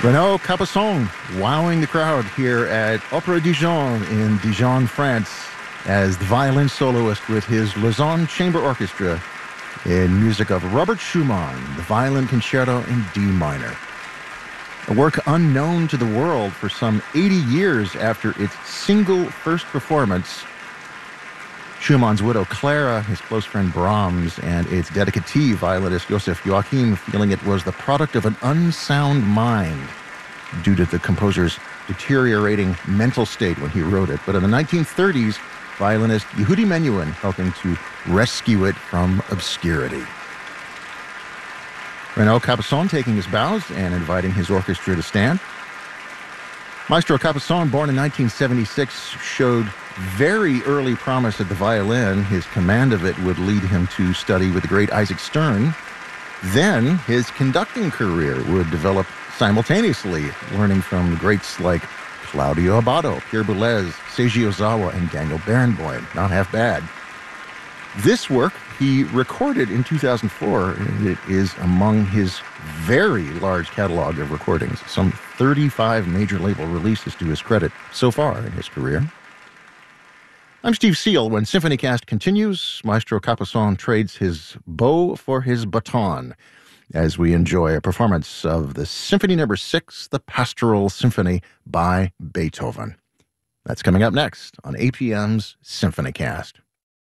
Renaud Capuçon wowing the crowd here at Opéra Dijon in Dijon, France, as the violin soloist with his Lausanne Chamber Orchestra in music of Robert Schumann, the Violin Concerto in D minor. A work unknown to the world for some 80 years after its single first performance. Schumann's widow Clara, his close friend Brahms, and its dedicatee violinist Joseph Joachim feeling it was the product of an unsound mind due to the composer's deteriorating mental state when he wrote it. But in the 1930s, violinist Yehudi Menuhin helping to rescue it from obscurity. Renaud Capuçon taking his bows and inviting his orchestra to stand. Maestro Capuçon, born in 1976, showed very early promise at the violin. His command of it would lead him to study with the great Isaac Stern. Then his conducting career would develop simultaneously, learning from greats like Claudio Abbado, Pierre Boulez, Seiji Ozawa, and Daniel Barenboim. Not half bad. This work he recorded in 2004, and it is among his very large catalog of recordings. Some 35 major label releases to his credit so far in his career. I'm Steve Seal. When SymphonyCast continues, Maestro Capuçon trades his bow for his baton as we enjoy a performance of the Symphony No. 6, the Pastoral Symphony by Beethoven. That's coming up next on APM's SymphonyCast.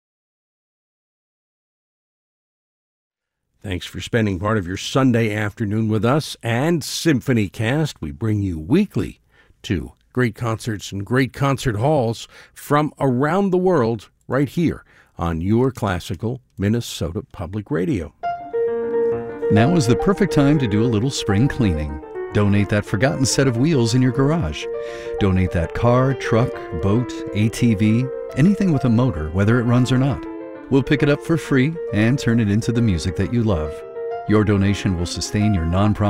Thanks for spending part of your Sunday afternoon with us and SymphonyCast. We bring you weekly to great concerts and great concert halls from around the world right here on your classical Minnesota Public Radio. Now is the perfect time to do a little spring cleaning. Donate that forgotten set of wheels in your garage. Donate that car, truck, boat, ATV, anything with a motor, whether it runs or not. We'll pick it up for free and turn it into the music that you love. Your donation will sustain your nonprofit